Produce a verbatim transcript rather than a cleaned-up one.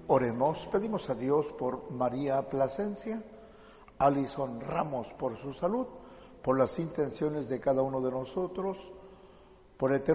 Oremos, pedimos a Dios por María Plasencia, Alison Ramos por su salud, por las intenciones de cada uno de nosotros, por el